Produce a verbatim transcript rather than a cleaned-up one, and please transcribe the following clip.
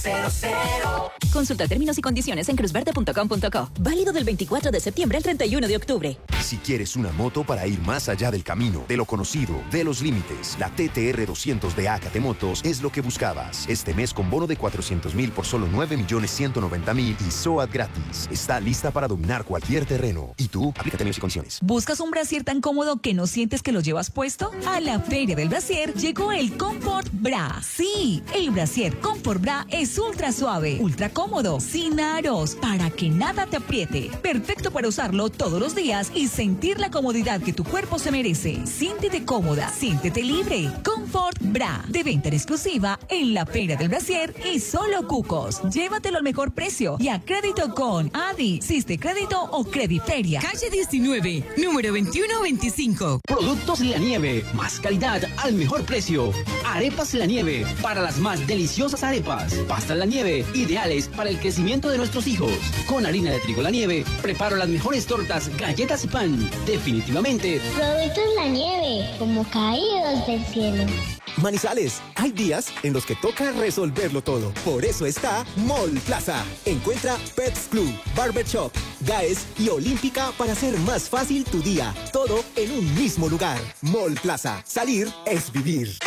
cero cero. Consulta términos y condiciones en cruzverde punto com punto co. Válido del veinticuatro de septiembre al treinta y uno de octubre. Si quieres una moto para ir más allá del camino, de lo conocido, de los límites, la T T R doscientos de Acate Motos es lo que buscabas. Este mes con bono de cuatrocientos mil por solo nueve millones ciento noventa mil y S O A T gratis. Está lista para dominar cualquier terreno. ¿Y tú? Aplica términos y condiciones. ¿Buscas un brasier tan cómodo que no sientes que lo llevas puesto? A la Feria del Brasier llegó el Comfort Bra. Sí, el brasier Comfort Bra es ultra suave, ultra cómodo, sin aros, para que nada te apriete. Perfecto para usarlo todos los días y sentir la comodidad que tu cuerpo se merece. Siéntete cómoda, siéntete libre. Comfort Bra, de venta en exclusiva en la Feria del Brasier y solo Cucos. Llévatelo al mejor precio y a crédito con Adi, Siste Crédito o Crediferia. Calle diecinueve, número veintiuno veinticinco. Productos La Nieve, más calidad al mejor precio. Arepas La Nieve, para las más deliciosas arepas. Pastas La Nieve, ideales para el crecimiento de nuestros hijos. Con harina de trigo La Nieve, preparo las mejores tortas, galletas y pan. Definitivamente. Productos La Nieve, como caídos del cielo. Manizales, hay días en los que toca resolverlo todo. Por eso está Mall Plaza. Encuentra Pets Club, Barbershop, Gaes y Olímpica para hacer más fácil tu día. Todo en un mismo lugar. Mall Plaza. Salir es vivir.